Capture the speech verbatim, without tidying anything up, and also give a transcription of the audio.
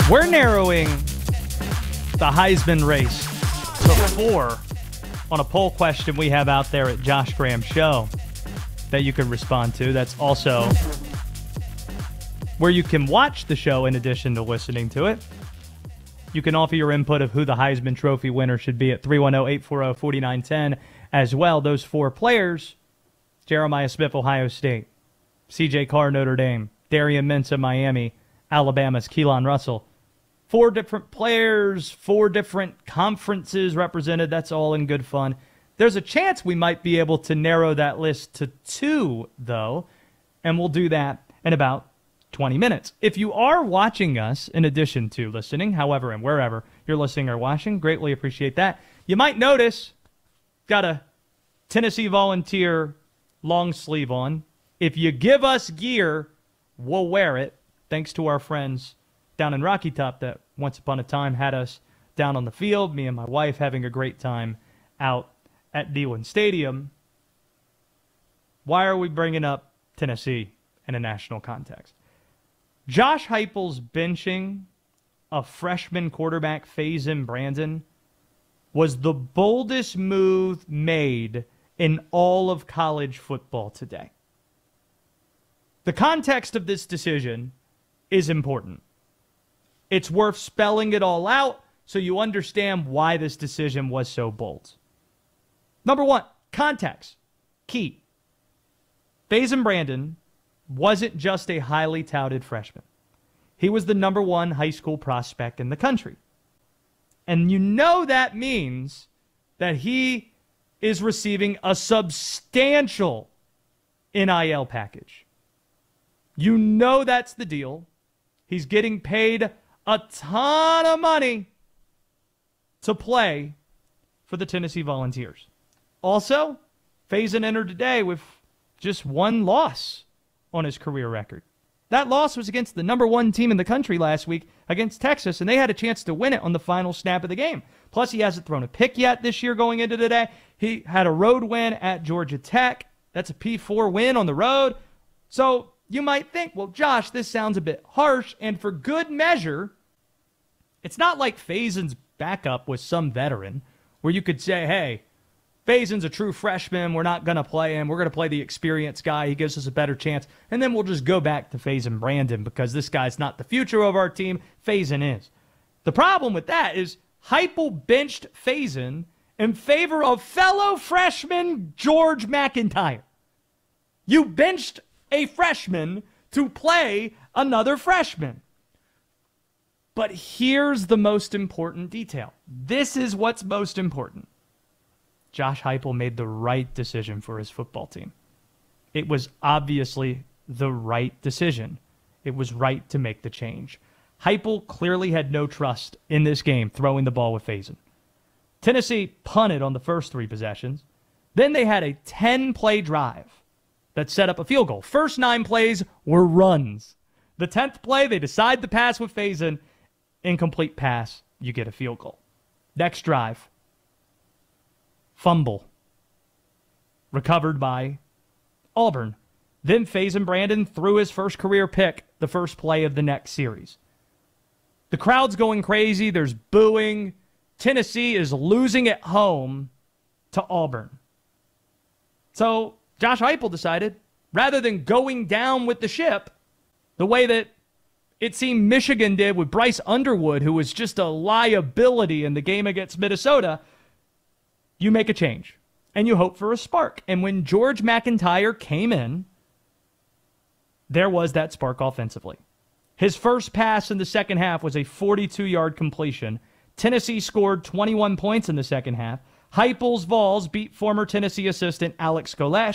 We're narrowing the Heisman race to four on a poll question we have out there at Josh Graham Show that you can respond to. That's also where you can watch the show in addition to listening to it. You can offer your input of who the Heisman Trophy winner should be at three one zero, eight four zero, four nine one zero as well. Those four players: Jeremiah Smith, Ohio State; C J Carr, Notre Dame; Darian Mensah, Miami; Alabama's Keelan Russell. Four different players, four different conferences represented. That's all in good fun. There's a chance we might be able to narrow that list to two, though, and we'll do that in about twenty minutes. If you are watching us in addition to listening, however and wherever you're listening or watching, greatly appreciate that. You might notice, got a Tennessee Volunteer long sleeve on. If you give us gear, we'll wear it, thanks to our friends down in Rocky Top that once upon a time had us down on the field, me and my wife having a great time out at Neyland Stadium. Why are we bringing up Tennessee in a national context? Josh Heupel's benching of freshman quarterback Faison Brandon was the boldest move made in all of college football today. The context of this decision is important. It's worth spelling it all out so you understand why this decision was so bold. Number one, context. Key. Faison Brandon wasn't just a highly touted freshman. He was the number one high school prospect in the country. And you know that means that he is receiving a substantial N I L package. You know that's the deal. He's getting paid a ton of money to play for the Tennessee Volunteers. Also, Faison entered today with just one loss on his career record. That loss was against the number one team in the country last week against Texas, and they had a chance to win it on the final snap of the game. Plus, he hasn't thrown a pick yet this year going into today. He had a road win at Georgia Tech. That's a P four win on the road. So you might think, well, Josh, this sounds a bit harsh, and for good measure, it's not like Faison's backup was some veteran where you could say, hey, Faison's a true freshman. We're not going to play him. We're going to play the experienced guy. He gives us a better chance. And then we'll just go back to Faison Brandon because this guy's not the future of our team. Faison is. The problem with that is Heupel benched Faison in favor of fellow freshman George McIntyre. You benched a freshman to play another freshman. But here's the most important detail. This is what's most important. Josh Heupel made the right decision for his football team. It was obviously the right decision. It was right to make the change. Heupel clearly had no trust in this game throwing the ball with Faison. Tennessee punted on the first three possessions. Then they had a ten-play drive that set up a field goal. First nine plays were runs. The tenth play, they decide to pass with Faison. Incomplete pass, you get a field goal. Next drive. Fumble. Recovered by Auburn. Then Faison Brandon threw his first career pick the first play of the next series. The crowd's going crazy. There's booing. Tennessee is losing at home to Auburn. So Josh Heupel decided, rather than going down with the ship, the way that it seemed Michigan did with Bryce Underwood, who was just a liability in the game against Minnesota, you make a change, and you hope for a spark. And when George McIntyre came in, there was that spark offensively. His first pass in the second half was a forty-two-yard completion. Tennessee scored twenty-one points in the second half. Heupel's Vols beat former Tennessee assistant Alex Golesh